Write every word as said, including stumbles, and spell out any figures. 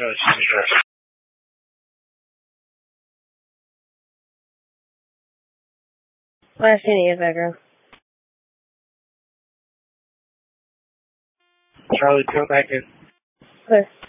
Charlie Charlie. Last unit is aggro. Charlie, go back in. Clear.